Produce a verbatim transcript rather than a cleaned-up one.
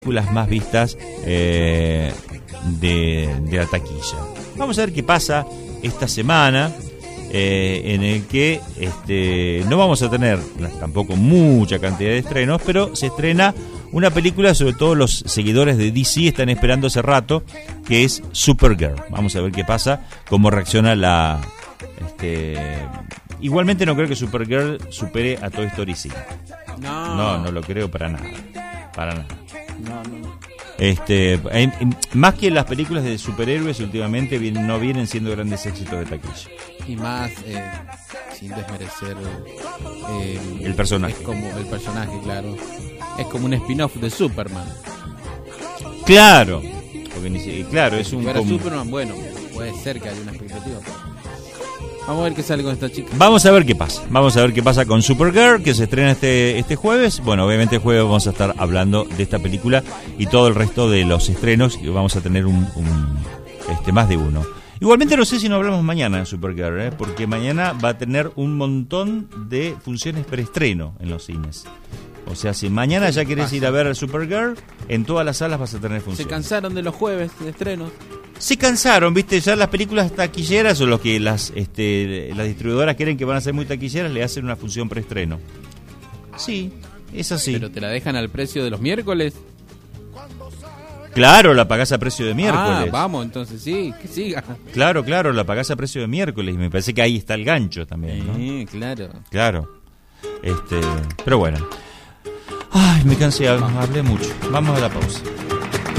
Las más vistas eh, de, de la taquilla. Vamos a ver qué pasa esta semana, eh, en el que este, no vamos a tener tampoco mucha cantidad de estrenos, pero se estrena una película, sobre todo los seguidores de D C están esperando hace rato, que es Supergirl. Vamos a ver qué pasa, cómo reacciona la... Este, igualmente no creo que Supergirl supere a Toy Story cinco. No, no, no lo creo para nada, para nada. No, no. Este, hay, más que las películas de superhéroes últimamente vienen, no vienen siendo grandes éxitos de taquilla. Y más eh, sin desmerecer eh, el personaje. Es como el personaje, claro. Es como un spin-off de Superman. Claro, porque ni, claro, es un. Pero como... Superman, bueno, puede ser que haya una expectativa. Vamos a ver qué sale con esta chica. Vamos a ver qué pasa. Vamos a ver qué pasa con Supergirl, que se estrena este este jueves. Bueno, obviamente el jueves vamos a estar hablando de esta película y todo el resto de los estrenos, y vamos a tener un, un este más de uno. Igualmente no sé si no hablamos mañana de Supergirl, ¿eh? Porque mañana va a tener un montón de funciones preestreno en los cines. O sea, si mañana ya querés ir a ver Supergirl, en todas las salas vas a tener funciones. Se cansaron de los jueves de estrenos. Se cansaron, viste, ya las películas taquilleras o lo que las este, las distribuidoras quieren que van a ser muy taquilleras, le hacen una función preestreno. Sí, es así. Pero te la dejan al precio de los miércoles. Claro, la pagás a precio de miércoles. Ah, vamos, entonces sí, que siga. Claro, claro, la pagás a precio de miércoles y me parece que ahí está el gancho también, ¿no? Sí, claro. Claro. Este, pero bueno. Ay, me cansé, hablé mucho. Vamos a la pausa.